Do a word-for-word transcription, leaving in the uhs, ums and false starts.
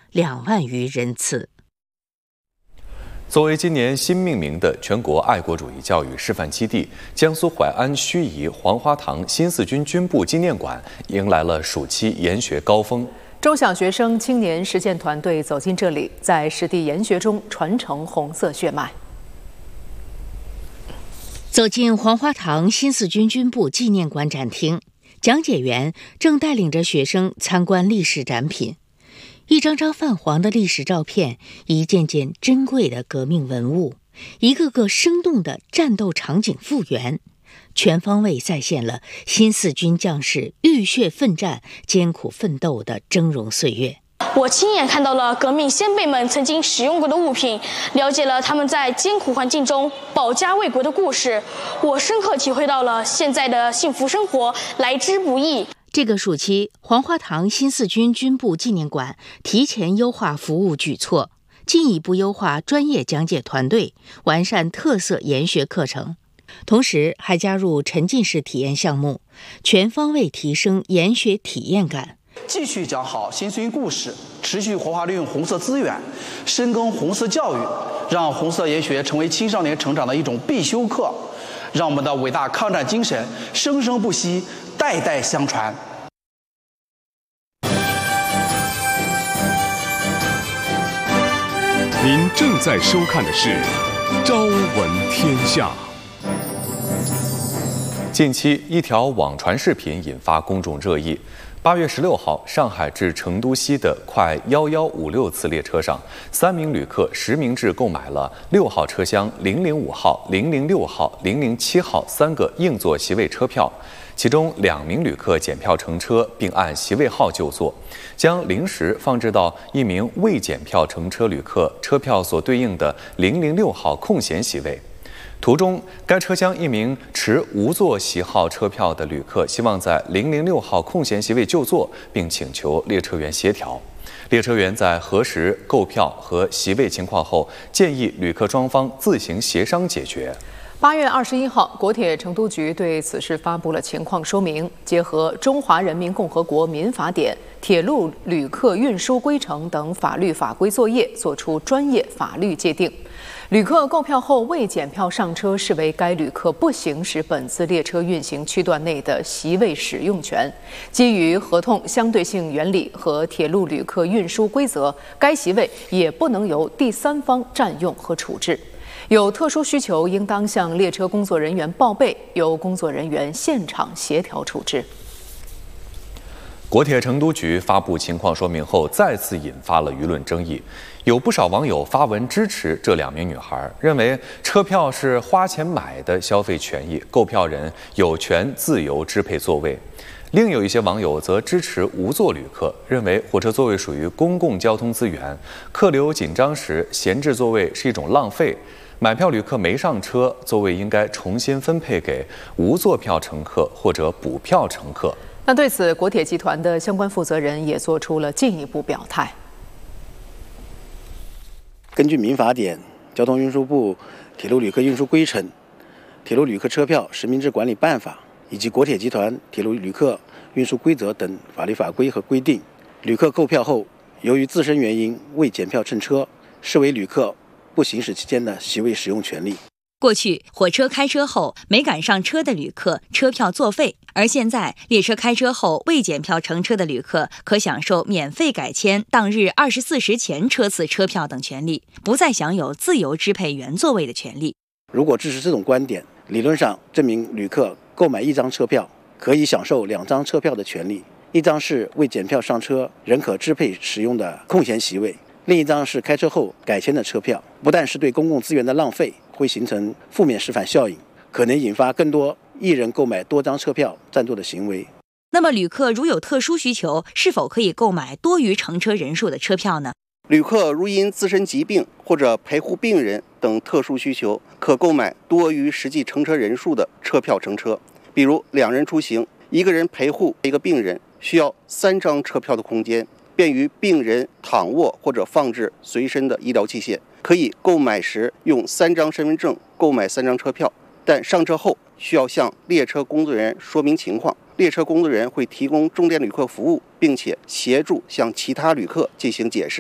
两万余人次。 作为今年新命名的全国爱国主义教育示范基地，江苏淮安盱眙黄花塘新四军军部纪念馆迎来了暑期研学高峰。 中小学生青年实践团队走进这里，在实地研学中传承红色血脉。 走进黄花塘新四军军部纪念馆展厅，讲解员正带领着学生参观历史展品。一张张泛黄的历史照片，一件件珍贵的革命文物，一个个生动的战斗场景复原，全方位再现了新四军将士浴血奋战、艰苦奋斗的峥嵘岁月。 我亲眼看到了革命先辈们曾经使用过的物品，了解了他们在艰苦环境中保家卫国的故事。我深刻体会到了现在的幸福生活来之不易。 这个暑期，黄花塘新四军军部纪念馆提前优化服务举措，进一步优化专业讲解团队，完善特色研学课程，同时还加入沉浸式体验项目，全方位提升研学体验感。 继续讲好新四军故事，持续活化利用红色资源，深耕红色教育，让红色研学成为青少年成长的一种必修课，让我们的伟大抗战精神生生不息，代代相传。 您正在收看的是《朝闻天下》。 近期，一条网传视频引发公众热议。八月十六号，上海至成都西的快幺幺五六次列车上，三名旅客实名制购买了六号车厢零零五号、零零六号、零零七号三个硬座席位车票，其中两名旅客检票乘车，并按席位号就座，将零食放置到一名未检票乘车旅客车票所对应的零零六号空闲席位。途中，该车厢一名持无座席号车票的旅客希望在零零六号空闲席位就座，并请求列车员协调。列车员在核实购票和席位情况后，建议旅客双方自行协商解决。 八月二十一号，国铁成都局对此事发布了情况说明，结合《中华人民共和国民法典》、铁路旅客运输规程等法律法规作业，作出专业法律界定。旅客购票后未检票上车，视为该旅客不行使本次列车运行区段内的席位使用权。基于合同相对性原理和铁路旅客运输规则，该席位也不能由第三方占用和处置。有特殊需求，应当向列车工作人员报备，由工作人员现场协调处置。 国铁成都局发布情况说明后，再次引发了舆论争议。有不少网友发文支持这两名女孩，认为车票是花钱买的消费权益，购票人有权自由支配座位。另有一些网友则支持无座旅客，认为火车座位属于公共交通资源，客流紧张时闲置座位是一种浪费。买票旅客没上车，座位应该重新分配给无座票乘客或者补票乘客。 那对此，国铁集团的相关负责人也做出了进一步表态。 根据民法典、交通运输部铁路旅客运输规程、铁路旅客车票实名制管理办法以及国铁集团铁路旅客运输规则等法律法规和规定，旅客购票后由于自身原因未检票乘车，视为旅客不行使期间的席位使用权利。 过去火车开车后没赶上车的旅客车票作废，而现在列车开车后未检票乘车的旅客可享受免费改签当日二十四时前车次车票等权利，不再享有自由支配原座位的权利。 如果支持这种观点，理论上这名旅客购买一张车票可以享受两张车票的权利，一张是未检票上车仍可支配使用的空闲席位，另一张是开车后改签的车票，不但是对公共资源的浪费，会形成负面示范效应，可能引发更多一人购买多张车票占座的行为。 那么旅客如有特殊需求，是否可以购买多于乘车人数的车票呢？ 旅客如因自身疾病或者陪护病人等特殊需求，可购买多于实际乘车人数的车票乘车。比如两人出行，一个人陪护一个病人，需要三张车票的空间，便于病人躺卧或者放置随身的医疗器械。可以购买时用三张身份证购买三张车票，但上车后需要向列车工作人员说明情况，列车工作人员会提供重点旅客服务，并且协助向其他旅客进行解释。